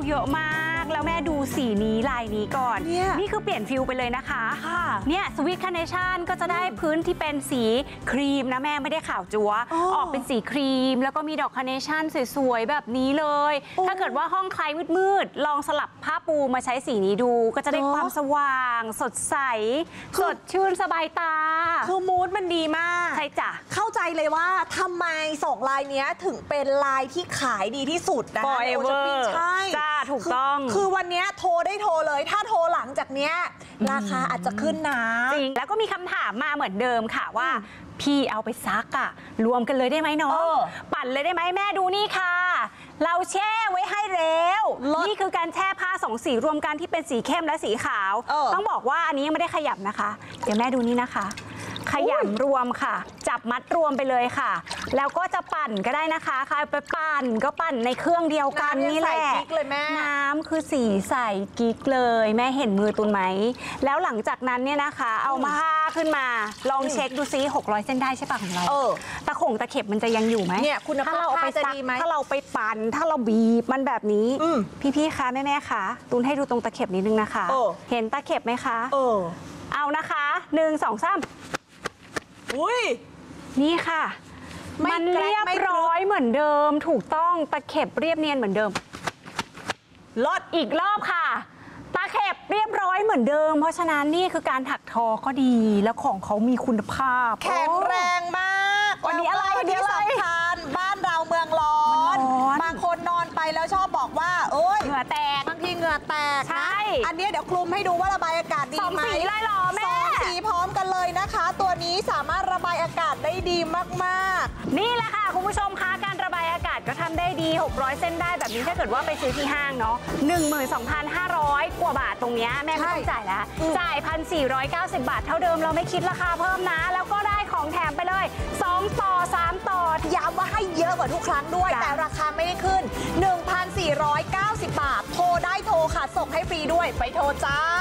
เยอะมากแล้วแม่ดูสีนี้ลายนี้ก่อนนี่คือเปลี่ยนฟิลไปเลยนะคะเนี่ยสวิตคาร์เนชั่นก็จะได้พื้นที่เป็นสีครีมนะแม่ไม่ได้ขาวจั๊วออกเป็นสีครีมแล้วก็มีดอกคาร์เนชั่นสวยๆแบบนี้เลยถ้าเกิดว่าห้องใครมืดๆลองสลับผ้าปูมาใช้สีนี้ดูก็จะได้ความสว่างสดใสสดชื่นสบายตาคือมูดมันดีมากใช่จ้ะเข้าใจเลยว่าทำไม2 ลายนี้ถึงเป็นลายที่ขายดีที่สุดนะคะ Forever ใช่จ้าถูกต้องคือวันนี้โทรได้โทรเลยถ้าโทรหลังจากเนี้ยราคาอาจจะขึ้นนะจริงแล้วก็มีคำถามมาเหมือนเดิมค่ะว่าพี่เอาไปซักอะรวมกันเลยได้ไหมน้องปั่นเลยได้ไหมแม่ดูนี่ค่ะเราแช่ไว้ให้แล้วนี่คือการแช่ผ้า2 สีรวมกันที่เป็นสีเข้มและสีขาวต้องบอกว่าอันนี้ยังไม่ได้ขยับนะคะเดี๋ยวแม่ดูนี่นะคะขยำรวมค่ะจับมัดรวมไปเลยค่ะแล้วก็จะปั่นก็ได้นะคะใครไปปั่นก็ปั่นในเครื่องเดียวกันนี่แหละน้ำคือสีใสกิ๊กเลยแม่เห็นมือตุนไหมแล้วหลังจากนั้นเนี่ยนะคะเอาผ้าขึ้นมาลองเช็คดูซิ600 เส้นได้ใช่ปะของเราตะเข็บมันจะยังอยู่ไหมเนี่ยคุณภาพผ้าจะดีไหมถ้าเราไปปั่นถ้าเราบีบมันแบบนี้พี่ๆคะแม่ๆคะตุนให้ดูตรงตะเข็บนิดนึงนะคะเห็นตะเข็บไหมคะเอานะคะ1 2 3 อุ้ยนี่ค่ะมันเรียบร้อยเหมือนเดิมถูกต้องตะเข็บเรียบเนียนเหมือนเดิมลดอีกรอบค่ะตะเข็บเรียบร้อยเหมือนเดิมเพราะฉะนั้นนี่คือการถักทอก็ดีแล้วของเขามีคุณภาพแข็งแรงมากวันนี้อะไรที่สำคัญบ้านเราเมืองร้อนบางคนนอนไปแล้วชอบบอกว่าโอ๊ยเหงื่อแตกบางทีเหงื่อแตกใช่อันนี้เดี๋ยวคลุมให้ดูว่าระบายอากาศดีไหม 2 สีเลยเหรอแม่ 2 สีพร้อมกันเลยนะคะตัวนี้สามารถระบายอากาศได้ดีมากๆนี่แหละค่ะคุณผู้ชมคะการระบายอากาศก็ทำได้ดี600 เส้นได้แบบนี้ถ้าเกิดว่าไปซื้อที่ห้างเนาะ12,500 กว่าบาทตรงนี้แม่ไม่ต้องจ่ายแล้วจ่าย1,490 บาทเท่าเดิมเราไม่คิดราคาเพิ่มนะแล้วก็ได้ของแถมไปเลย2 ต่อ 3 ต่อย้ำว่าให้เยอะกว่าทุกครั้งด้วยแต่ราคาไม่ได้ขึ้น 1,490 บาทโทรได้โทรค่ะส่งให้ฟรีด้วยไปโทรจ้า